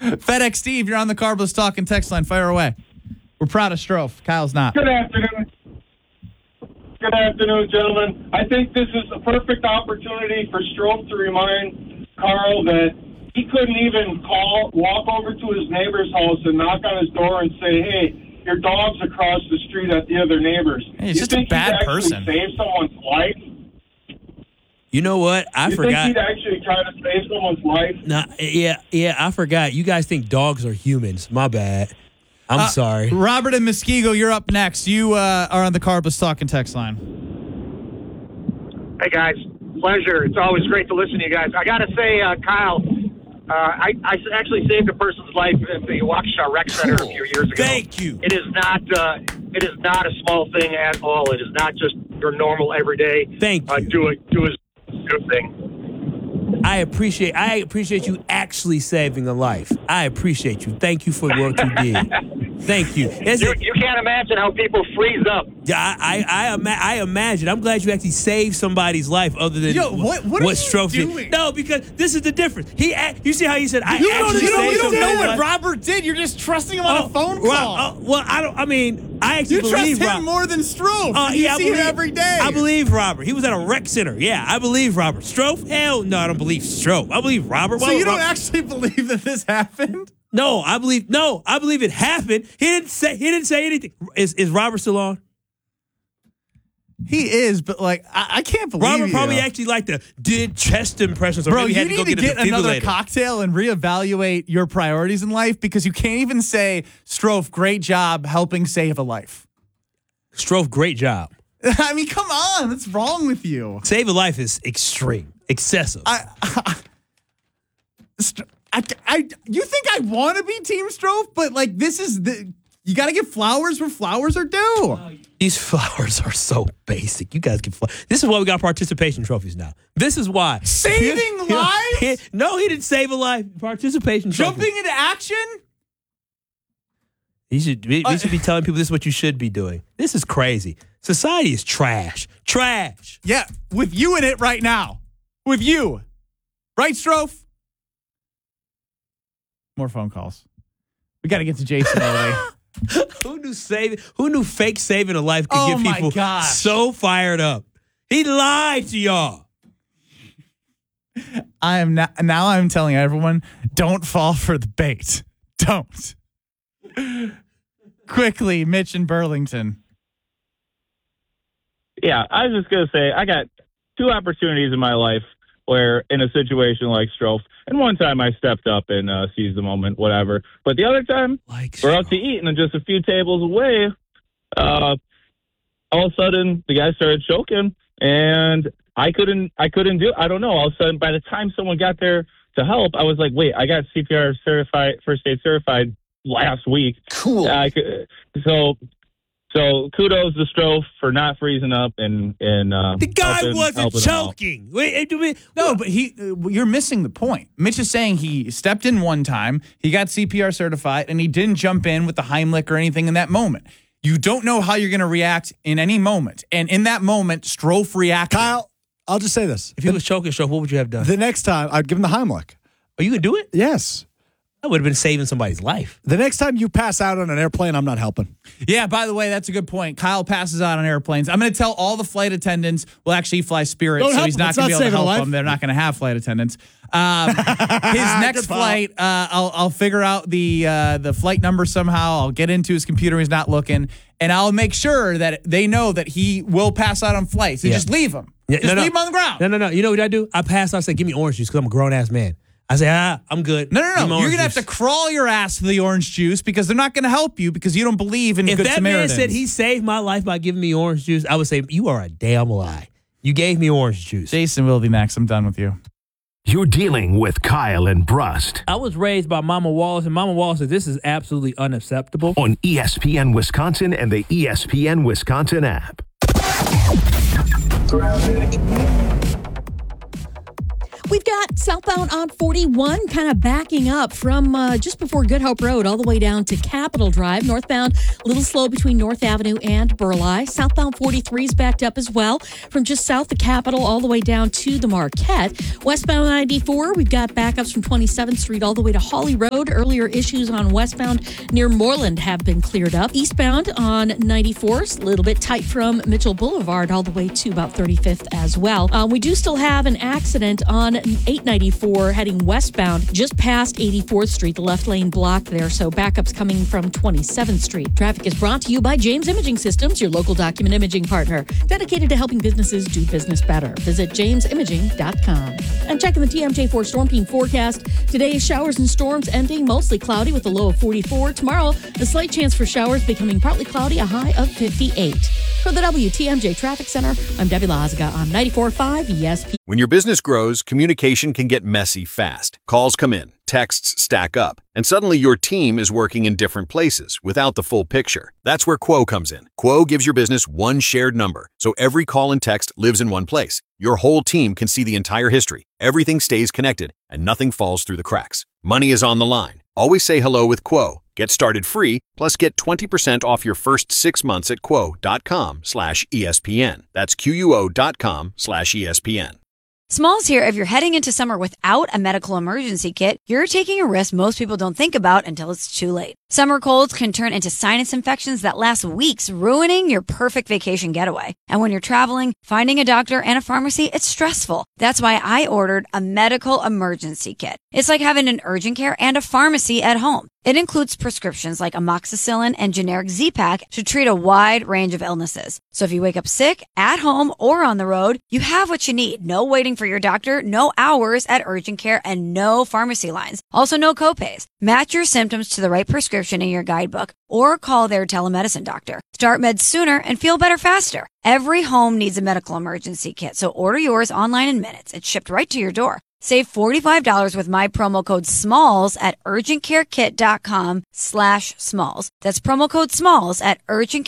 FedEx Steve, you're on the Carbless Talking text line. Fire away. We're proud of Strofe. Kyle's not. Good afternoon. Good afternoon, gentlemen. I think this is a perfect opportunity for Strofe to remind Carl that he couldn't even walk over to his neighbor's house and knock on his door and say, hey, your dog's across the street at the other neighbor's. Hey, he's just a bad person. Save someone's life? You know what? I forgot. You think he'd actually try to save someone's life? Nah, yeah, I forgot. You guys think dogs are humans. My bad. I'm sorry. Robert and Muskego, you're up next. You are on the Carbless Talking text line. Hey, guys. Pleasure. It's always great to listen to you guys. I got to say, Kyle, I actually saved a person's life at the Waukesha Rec Center a few years ago. Thank you. It is not a small thing at all. It is not just your normal everyday. Thank you. Do a good thing. I appreciate you actually saving a life. I appreciate you. Thank you for the work you did. Thank you. You can't imagine how people freeze up. Yeah, I imagine. I'm glad you actually saved somebody's life other than what Strofe doing? did. No, because this is the difference. You see how he said, You don't know what life? Robert did. You're just trusting him on a phone call. Well, I actually You believe trust him Robert. more than Strofe. Yeah, you see him every day. I believe Robert. He was at a rec center. Yeah, I believe Robert. Strofe? Hell no, I don't believe Strofe. I believe Robert. So you don't actually believe that this happened? No, I believe it happened. He didn't say anything. Is Robert still on? He is, but I can't believe Robert you. probably actually did chest impressions, or Bro, maybe you had to need go to get get another defibrillator. cocktail and reevaluate your priorities in life, because you can't even say, Strofe, great job helping save a life. Strofe, great job. I mean, come on. What's wrong with you? Save a life is extreme, excessive. You think I want to be Team Strofe, but this is you got to give flowers where flowers are due. These flowers are so basic. You guys get flowers. This is why we got participation trophies now. This is why. Saving lives? No, he didn't save a life. Participation trophies. Jumping into action? We should be telling people this is what you should be doing. This is crazy. Society is trash. Trash. Yeah, with you in it right now. With you. Right, Strofe? More phone calls. We got to get to Jason early. Who knew fake saving a life could get people so fired up? He lied to y'all. I'm telling everyone, don't fall for the bait. Don't. Quickly, Mitch in Burlington. Yeah, I was just going to say, I got two opportunities in my life where in a situation like Strofe, and one time I stepped up and seized the moment, whatever. But the other time, we're out to eat, and just a few tables away, all of a sudden, the guy started choking, and I couldn't do it. I don't know. All of a sudden, by the time someone got there to help, I was like, wait, I got CPR certified, first aid certified last week. Cool. So kudos to Strofe for not freezing up and the guy wasn't choking. No, but you're missing the point. Mitch is saying he stepped in one time, he got CPR certified, and he didn't jump in with the Heimlich or anything in that moment. You don't know how you're going to react in any moment, and in that moment, Strofe reacted. Kyle, I'll just say this: if he was choking, Strofe, what would you have done? The next time, I'd give him the Heimlich. Are you gonna do it? Yes. That would have been saving somebody's life. The next time you pass out on an airplane, I'm not helping. Yeah, by the way, that's a good point. Kyle passes out on airplanes. I'm going to tell all the flight attendants, well, actually, he flies Spirit, so he's not going to be able to help them. They're not going to have flight attendants. His next flight, I'll figure out the flight number somehow. I'll get into his computer. He's not looking. And I'll make sure that they know that he will pass out on flights. So just leave him. Leave him on the ground. No. You know what I do? I pass out and say, give me orange juice because I'm a grown-ass man. I say, I'm good. No. You're going to have to crawl your ass to the orange juice because they're not going to help you because you don't believe in Good Samaritans. If that man said he saved my life by giving me orange juice, I would say, you are a damn lie. You gave me orange juice. Jason will be next. I'm done with you. You're dealing with Kyle and Brust. I was raised by Mama Wallace, and Mama Wallace said this is absolutely unacceptable. On ESPN Wisconsin and the ESPN Wisconsin app. We've got southbound on 41 kind of backing up from just before Good Hope Road all the way down to Capitol Drive. Northbound, a little slow between North Avenue and Burleigh. Southbound 43 is backed up as well from just south of Capitol all the way down to the Marquette. Westbound 94, we've got backups from 27th Street all the way to Hawley Road. Earlier issues on westbound near Moreland have been cleared up. Eastbound on 94 is a little bit tight from Mitchell Boulevard all the way to about 35th as well. We do still have an accident on 894 heading westbound just past 84th Street, the left lane blocked there, so backups coming from 27th Street. Traffic is brought to you by James Imaging Systems, your local document imaging partner, dedicated to helping businesses do business better. Visit jamesimaging.com. And checking the TMJ4 Storm Team forecast. Today, showers and storms ending mostly cloudy with a low of 44. Tomorrow, a slight chance for showers becoming partly cloudy, a high of 58. For the WTMJ Traffic Center, I'm Debbie Lazaga on 94.5 ESP. When your business grows, communication can get messy fast. Calls come in, texts stack up, and suddenly your team is working in different places without the full picture. That's where Quo comes in. Quo gives your business one shared number, so every call and text lives in one place. Your whole team can see the entire history. Everything stays connected, and nothing falls through the cracks. Money is on the line. Always say hello with Quo. Get started free, plus get 20% off your first 6 months at quo.com/ESPN. That's QUO.com/ESPN. Smalls here. If you're heading into summer without a medical emergency kit, you're taking a risk most people don't think about until it's too late. Summer colds can turn into sinus infections that last weeks, ruining your perfect vacation getaway. And when you're traveling, finding a doctor and a pharmacy, it's stressful. That's why I ordered a medical emergency kit. It's like having an urgent care and a pharmacy at home. It includes prescriptions like amoxicillin and generic Z-Pak to treat a wide range of illnesses. So if you wake up sick, at home, or on the road, you have what you need. No waiting for your doctor, no hours at urgent care, and no pharmacy lines. Also, no copays. Match your symptoms to the right prescription in your guidebook or call their telemedicine doctor. Start meds sooner and feel better faster. Every home needs a medical emergency kit, so order yours online in minutes. It's shipped right to your door. Save $45 with my promo code SMALLS at urgentcarekit.com/smalls. That's promo code SMALLS at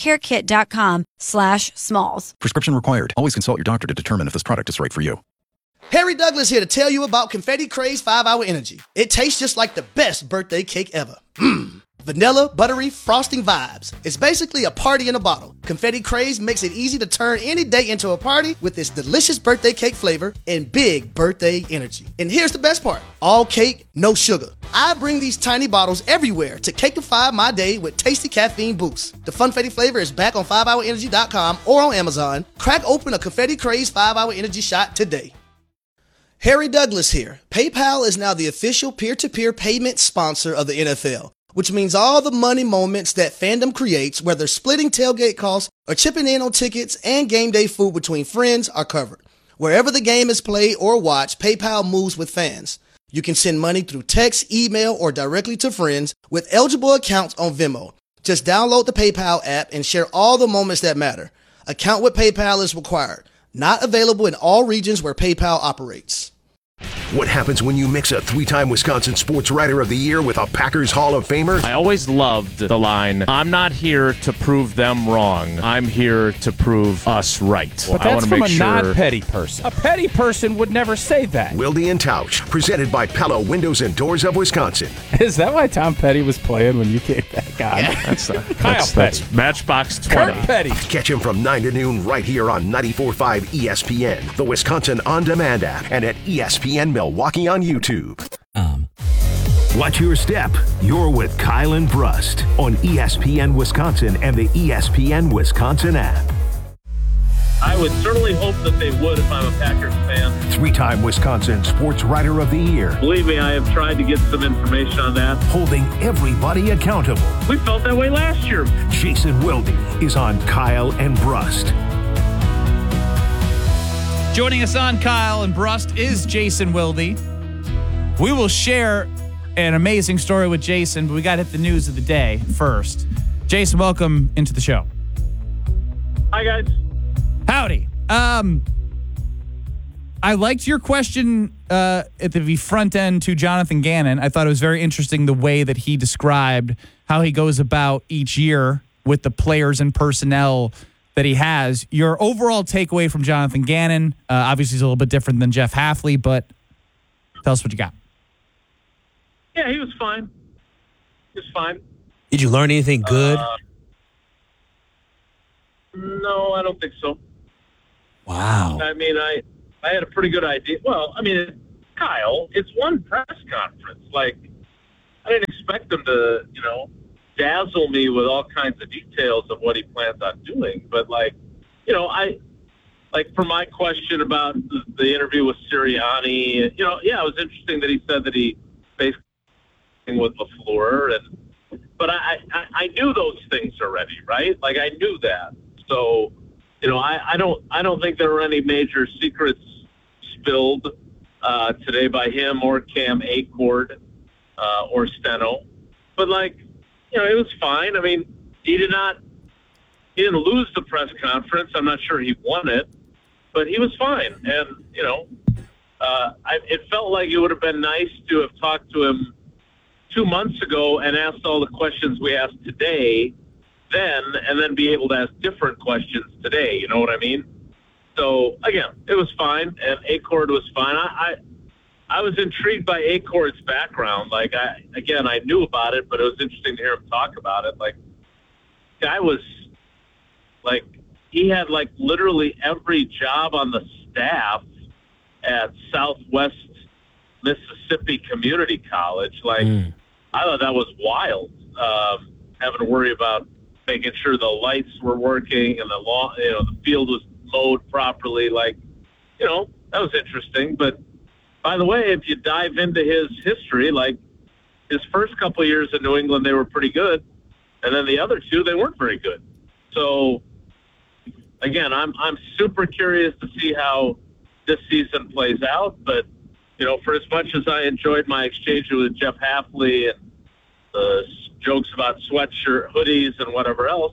urgentcarekit.com/smalls. Prescription required. Always consult your doctor to determine if this product is right for you. Harry Douglas here to tell you about Confetti Craze 5-Hour Energy. It tastes just like the best birthday cake ever. Vanilla, buttery, frosting vibes. It's basically a party in a bottle. Confetti Craze makes it easy to turn any day into a party with its delicious birthday cake flavor and big birthday energy. And here's the best part. All cake, no sugar. I bring these tiny bottles everywhere to cakeify my day with tasty caffeine boosts. The Funfetti flavor is back on 5hourenergy.com or on Amazon. Crack open a Confetti Craze 5-Hour Energy shot today. Harry Douglas here. PayPal is now the official peer-to-peer payment sponsor of the NFL, which means all the money moments that fandom creates, whether splitting tailgate costs or chipping in on tickets and game day food between friends, are covered. Wherever the game is played or watched, PayPal moves with fans. You can send money through text, email, or directly to friends with eligible accounts on Venmo. Just download the PayPal app and share all the moments that matter. Account with PayPal is required. Not available in all regions where PayPal operates. What happens when you mix a 3-time Wisconsin Sports Writer of the Year with a Packers Hall of Famer? I always loved the line, I'm not here to prove them wrong. I'm here to prove us right. But that's from a non-petty person. A petty person would never say that. Wilde and Tausch, presented by Pella Windows and Doors of Wisconsin. Is that why Tom Petty was playing when you kicked that guy? Yeah, that's Matchbox 20. Kurt Petty. Catch him from 9 to noon right here on 94.5 ESPN, the Wisconsin On Demand app, and at ESPN Milwaukee on YouTube. Watch your step. You're with Kyle and Brust on ESPN Wisconsin and the ESPN Wisconsin app. I would certainly hope that they would if I'm a Packers fan. 3-time Wisconsin Sports Writer of the Year. Believe me, I have tried to get some information on that. Holding everybody accountable. We felt that way last year. Jason Wilde is on Kyle and Brust. Joining us on Kyle and Brust is Jason Wilde. We will share an amazing story with Jason, but we got to hit the news of the day first. Jason, welcome into the show. Hi, guys. Howdy. I liked your question at the front end to Jonathan Gannon. I thought it was very interesting the way that he described how he goes about each year with the players and personnel that he has. Your overall takeaway from Jonathan Gannon, obviously, is a little bit different than Jeff Hafley, but Tell us what you got. Yeah, he was fine. He was fine. Did you learn anything good? No, I don't think so. Wow. I mean, I had a pretty good idea. Well, I mean, Kyle, it's one press conference. Like, I didn't expect him to, dazzle me with all kinds of details of what he plans on doing. But, for my question about the interview with Sirianni, it was interesting that he said that he basically with LaFleur, but I knew those things already, right? Like, I knew that. So, I don't think there were any major secrets spilled today by him or Cam Acord or Steno. But it was fine. I mean, he didn't lose the press conference. I'm not sure he won it, but he was fine. And it felt like it would have been nice to have talked to him 2 months ago and asked all the questions we asked today and then be able to ask different questions today. You know what I mean? So, again, it was fine, and Acord was fine. I was intrigued by Acord's background. I knew about it, but it was interesting to hear him talk about it. Guy was, he had, literally every job on the staff at Southwest Mississippi Community College. I thought that was wild, having to worry about making sure the lights were working and the field was mowed properly. That was interesting. But by the way, if you dive into his history, his first couple of years in New England, they were pretty good. And then the other two, they weren't very good. So again, I'm super curious to see how this season plays out. But, for as much as I enjoyed my exchange with Jeff Hafley and the jokes about sweatshirt, hoodies, and whatever else,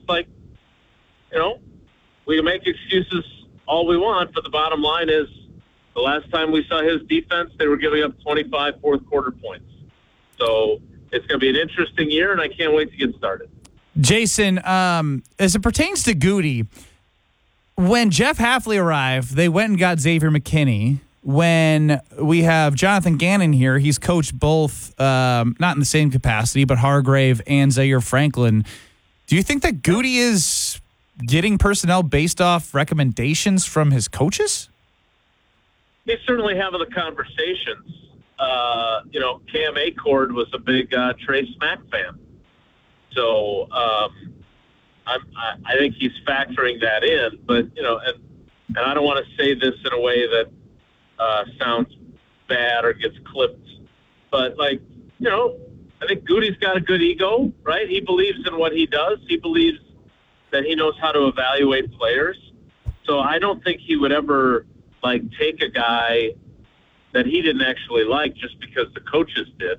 we can make excuses all we want, but the bottom line is the last time we saw his defense, they were giving up 25 fourth-quarter points. So it's going to be an interesting year, and I can't wait to get started. Jason, as it pertains to Goody, when Jeff Hafley arrived, they went and got Xavier McKinney. When we have Jonathan Gannon here, he's coached both, not in the same capacity, but Hargrave and Zaire Franklin. Do you think that Goody is getting personnel based off recommendations from his coaches? He's certainly having the conversations. Cam Acord was a big Trey Smack fan. So I think he's factoring that in. But, and I don't want to say this in a way that sounds bad or gets clipped. But, I think Goody's got a good ego, right? He believes in what he does. He believes that he knows how to evaluate players. So I don't think he would ever, take a guy that he didn't actually like just because the coaches did.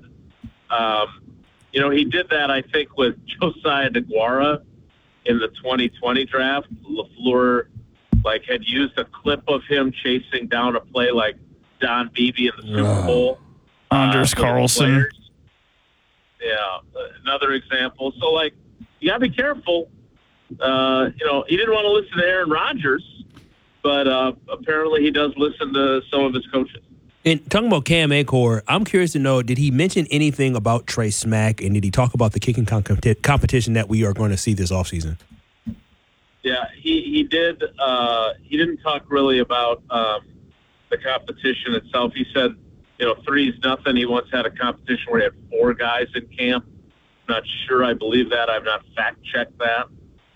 He did that, I think, with Josiah DeGuara in the 2020 draft. LaFleur, had used a clip of him chasing down a play like Don Beebe in the Super Bowl. Anders Carlson. Yeah, another example. So, you got to be careful. He didn't want to listen to Aaron Rodgers, but apparently he does listen to some of his coaches. And talking about Cam Acord, I'm curious to know, did he mention anything about Trey Smack, and did he talk about the kicking competition that we are going to see this offseason? Yeah, he did. He didn't talk really about the competition itself. He said, 3-0. He once had a competition where he had 4 guys in camp. Not sure I believe that. I've not fact-checked that.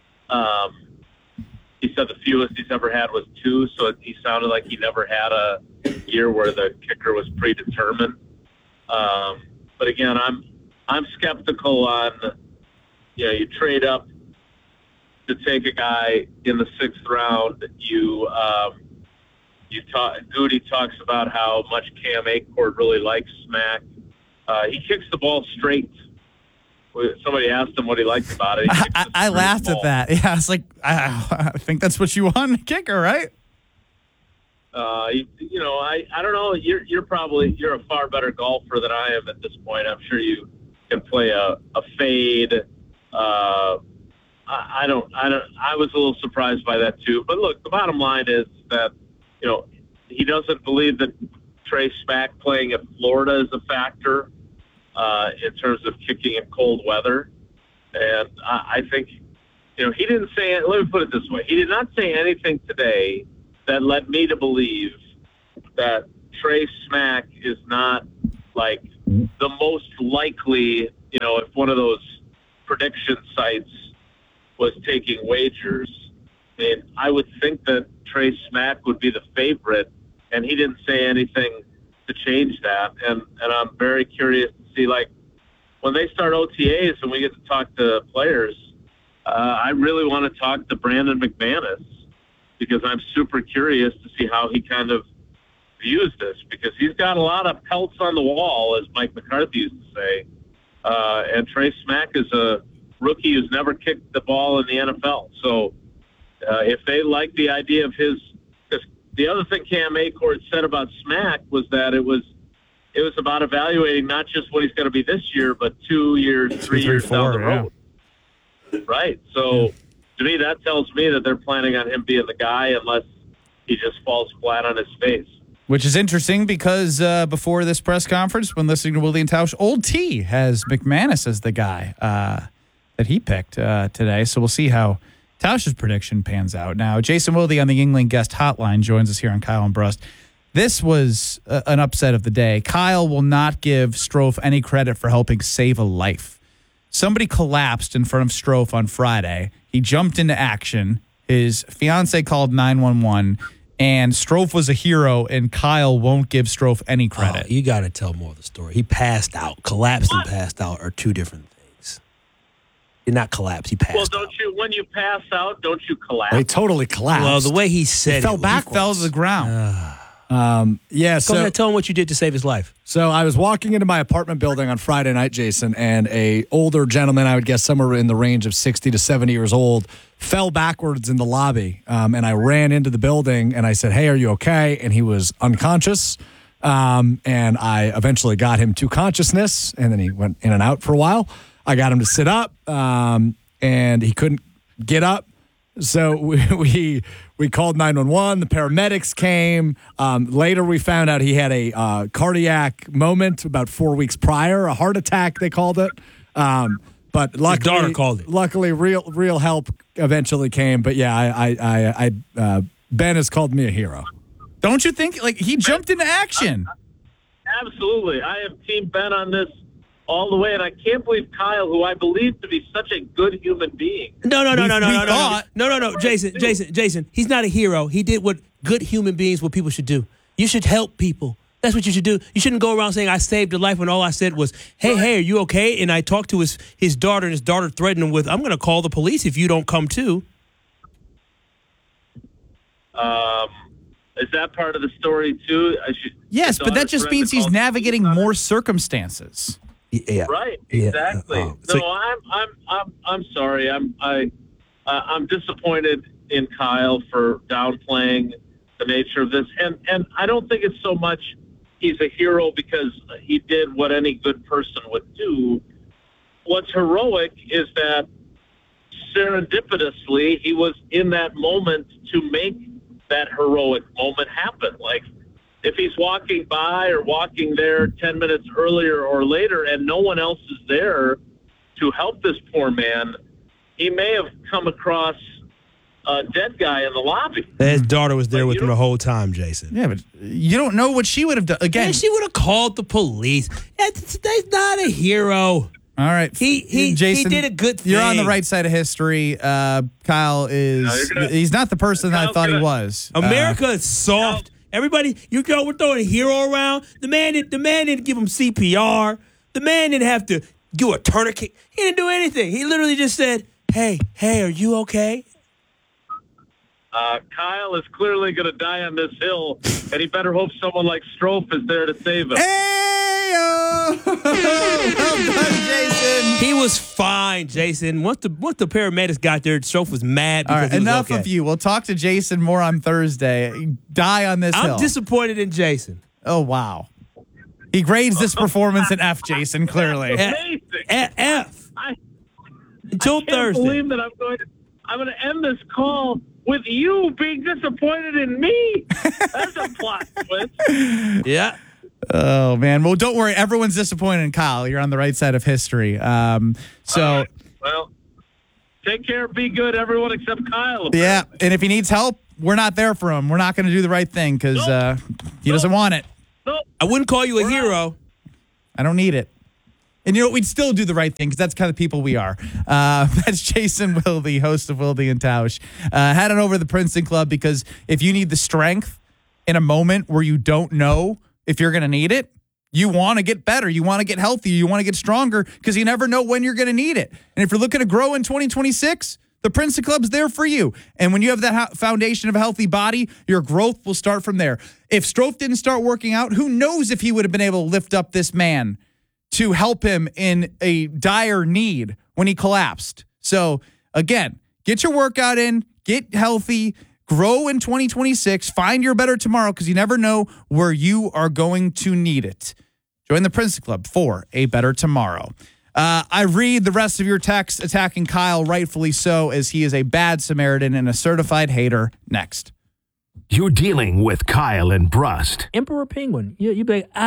He said the fewest he's ever had was 2, so he sounded like he never had a year where the kicker was predetermined. But again, I'm skeptical on, you trade up to take a guy in the 6th round. Goody talks about how much Cam Acord really likes Smack. He kicks the ball straight. Somebody asked him what he liked about it. I laughed at that. Yeah, it's I think that's what you want in a kicker, right? I don't know. You're a far better golfer than I am at this point. I'm sure you can play a fade. I was a little surprised by that too. But look, the bottom line is that he doesn't believe that Trey Smack playing at Florida is a factor in terms of kicking in cold weather. And I think, he didn't say, let me put it this way. He did not say anything today that led me to believe that Trey Smack is not like the most likely, if one of those prediction sites was taking wagers, I would think that Trey Smack would be the favorite, and he didn't say anything to change that. And I'm very curious to see, when they start OTAs and we get to talk to players, I really want to talk to Brandon McManus because I'm super curious to see how he kind of views this, because he's got a lot of pelts on the wall, as Mike McCarthy used to say. And Trey Smack is a rookie who's never kicked the ball in the NFL. So if they like the idea of his, because the other thing Cam Acord said about Smack was that it was about evaluating not just what he's going to be this year, but 2 years, 3 years down the road. Right. So to me, that tells me that they're planning on him being the guy unless he just falls flat on his face. Which is interesting because before this press conference, when listening to Willie and Tausch, Old T has McManus as the guy that he picked today. So we'll see how Tausch's prediction pans out. Now, Jason Wilde on the Yuengling guest hotline joins us here on Kyle and Brust. This was an upset of the day. Kyle will not give Strofe any credit for helping save a life. Somebody collapsed in front of Strofe on Friday. He jumped into action. His fiance called 911. And Strofe was a hero, and Kyle won't give Strofe any credit. Oh, you got to tell more of the story. He passed out. Collapsed and passed out are two different things. Did not collapse. He passed out. Well, when you pass out, don't you collapse? He totally collapsed. Well, the way he said he fell backwards. He fell to the ground. Yeah. Go ahead, tell him what you did to save his life. So I was walking into my apartment building on Friday night, Jason, and a older gentleman, I would guess somewhere in the range of 60 to 70 years old, fell backwards in the lobby. And I ran into the building and I said, "Hey, are you okay?" And he was unconscious. And I eventually got him to consciousness, and then he went in and out for a while. I got him to sit up, and he couldn't get up. So we called 911. The paramedics came. Later, we found out he had a cardiac moment about 4 weeks prior, a heart attack, they called it. But luckily, his daughter called it. Luckily, real help eventually came. But yeah, Ben has called me a hero. Don't you think? He jumped into action. Absolutely. I have Team Ben on this all the way, and I can't believe Kyle, who I believe to be such a good human being. No, Jason. He's not a hero. He did what good human beings, what people should do. You should help people. That's what you should do. You shouldn't go around saying I saved your life when all I said was, hey, are you okay? And I talked to his daughter, and his daughter threatened him with, I'm going to call the police if you don't come too. Is that part of the story too? Yes, but that just means he's navigating more circumstances. Yeah. Right. Exactly. I'm sorry. I'm disappointed in Kyle for downplaying the nature of this, and I don't think it's so much he's a hero because he did what any good person would do. What's heroic is that serendipitously he was in that moment to make that heroic moment happen. Like, if he's walking by or walking there 10 minutes earlier or later and no one else is there to help this poor man, he may have come across a dead guy in the lobby. His daughter was there with him the whole time, Jason. Yeah, but you don't know what she would have done. Again, she would have called the police. He's not a hero. All right. Jason, he did a good thing. You're on the right side of history. Kyle he's not the person that I thought he was. America is soft. Everybody, we're throwing a hero around. The man didn't give him CPR. The man didn't have to do a tourniquet. He didn't do anything. He literally just said, hey, are you okay? Kyle is clearly going to die on this hill, and he better hope someone like Strofe is there to save him. Hey-o! Well done, Jason. He was fine, Jason. Once the paramedics got there, Strofe was mad because all right, he was enough okay. of you. We'll talk to Jason more on Thursday. Die on this hill. I'm disappointed in Jason. Oh, wow. He grades this performance an F, Jason, clearly. Amazing. F. Until I can't Thursday. believe that I'm going to end this call with you being disappointed in me. That's a plot twist. Yeah. Oh, man. Well, don't worry. Everyone's disappointed in Kyle. You're on the right side of history. Right. Well, take care. Be good, everyone, except Kyle. Apparently. Yeah, and if he needs help, we're not there for him. We're not going to do the right thing because he doesn't want it. Nope. I wouldn't call you a hero. I don't need it. And you know what? We'd still do the right thing because that's the kind of people we are. That's Jason Wilde, host of Wilde and Tausch. Head on over to the Princeton Club because if you need the strength in a moment where you don't know if you're going to need it, you want to get better. You want to get healthier. You want to get stronger because you never know when you're going to need it. And if you're looking to grow in 2026, the Princeton Club's there for you. And when you have that foundation of a healthy body, your growth will start from there. If Strofe didn't start working out, who knows if he would have been able to lift up this man to help him in a dire need when he collapsed. So, again, get your workout in, get healthy, grow in 2026, find your better tomorrow because you never know where you are going to need it. Join the Princeton Club for a better tomorrow. I read the rest of your text attacking Kyle, rightfully so, as he is a bad Samaritan and a certified hater. Next. You're dealing with Kyle and Brust. Emperor Penguin. You be like,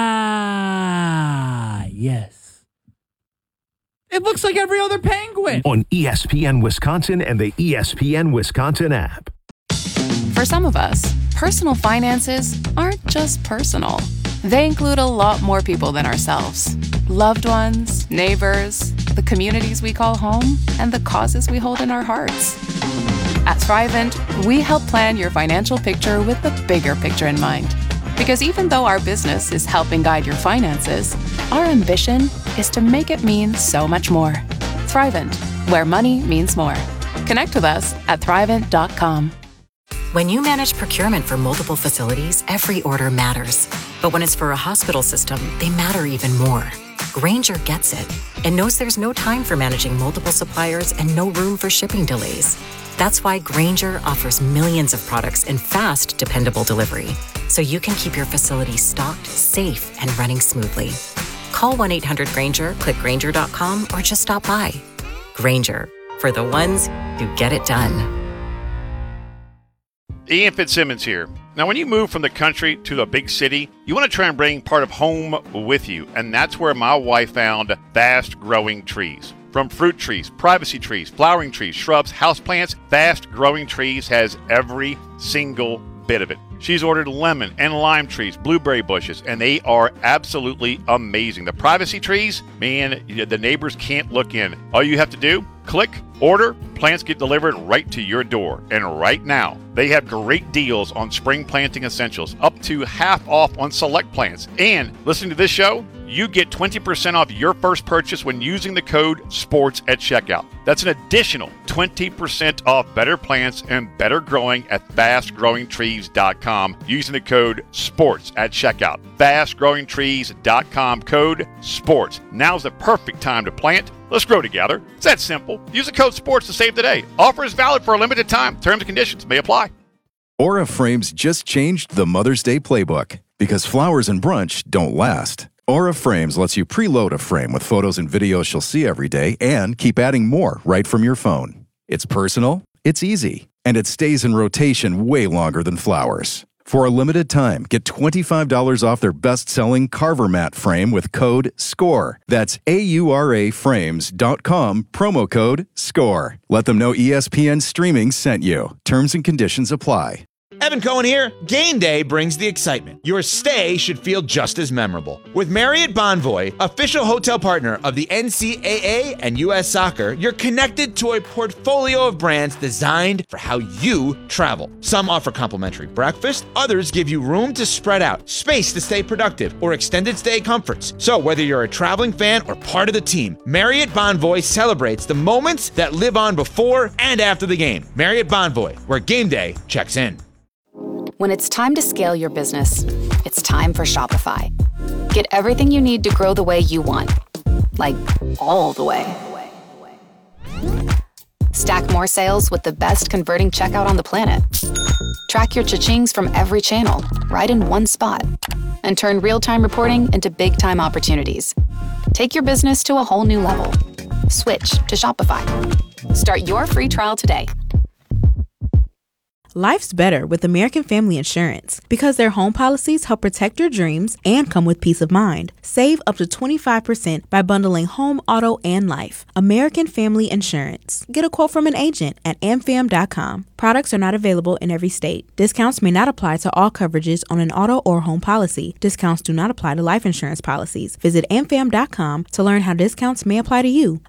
yes. It looks like every other penguin. On ESPN Wisconsin and the ESPN Wisconsin app. For some of us, personal finances aren't just personal. They include a lot more people than ourselves. Loved ones, neighbors, the communities we call home, and the causes we hold in our hearts. At Thrivent, we help plan your financial picture with the bigger picture in mind. Because even though our business is helping guide your finances, our ambition is to make it mean so much more. Thrivent, where money means more. Connect with us at Thrivent.com. When you manage procurement for multiple facilities, every order matters. But when it's for a hospital system, they matter even more. Grainger gets it and knows there's no time for managing multiple suppliers and no room for shipping delays. That's why Grainger offers millions of products in fast, dependable delivery, so you can keep your facility stocked, safe, and running smoothly. Call 1-800-GRAINGER, click Grainger.com, or just stop by. Grainger, for the ones who get it done. Ian Fitzsimmons here. Now, when you move from the country to the big city, you want to try and bring part of home with you, and that's where my wife found Fast Growing Trees. From fruit trees, privacy trees, flowering trees, shrubs, houseplants, Fast Growing Trees has every single bit of it. She's ordered lemon and lime trees, blueberry bushes, and they are absolutely amazing. The privacy trees, man, the neighbors can't look in. All you have to do, click, order, plants get delivered right to your door. And right now, they have great deals on spring planting essentials, up to half off on select plants. And listening to this show, you get 20% off your first purchase when using the code SPORTS at checkout. That's an additional 20% off better plants and better growing at fastgrowingtrees.com using the code SPORTS at checkout. Fastgrowingtrees.com, code SPORTS. Now's the perfect time to plant. Let's grow together. It's that simple. Use the code SPORTS to save today. Offer is valid for a limited time. Terms and conditions may apply. Aura Frames just changed the Mother's Day playbook because flowers and brunch don't last. Aura Frames lets you preload a frame with photos and videos she'll see every day and keep adding more right from your phone. It's personal, it's easy, and it stays in rotation way longer than flowers. For a limited time, get $25 off their best-selling Carver Mat frame with code SCORE. That's AURAFrames.com, promo code SCORE. Let them know ESPN Streaming sent you. Terms and conditions apply. Evan Cohen here. Game day brings the excitement. Your stay should feel just as memorable. With Marriott Bonvoy, official hotel partner of the NCAA and U.S. Soccer, you're connected to a portfolio of brands designed for how you travel. Some offer complimentary breakfast, others give you room to spread out, space to stay productive, or extended stay comforts. So whether you're a traveling fan or part of the team, Marriott Bonvoy celebrates the moments that live on before and after the game. Marriott Bonvoy, where game day checks in. When it's time to scale your business, it's time for Shopify. Get everything you need to grow the way you want. Like, all the way. Stack more sales with the best converting checkout on the planet. Track your cha-chings from every channel, right in one spot. And turn real-time reporting into big-time opportunities. Take your business to a whole new level. Switch to Shopify. Start your free trial today Life's better with American Family Insurance because their home policies help protect your dreams and come with peace of mind. Save up to 25% by bundling home, auto, and life. American Family Insurance. Get a quote from an agent at amfam.com. Products are not available in every state. Discounts may not apply to all coverages on an auto or home policy. Discounts do not apply to life insurance policies. Visit amfam.com to learn how discounts may apply to you.